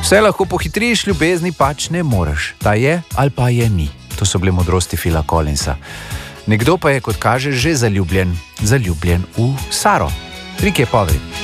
Vse lahko pohitriš, ljubezni pač ne moreš. Ta je ali pa je ni. To so bile modrosti Phila Collinsa. Nekdo pa je, kot kaže, že zaljubljen v Saro. Trik je povedi.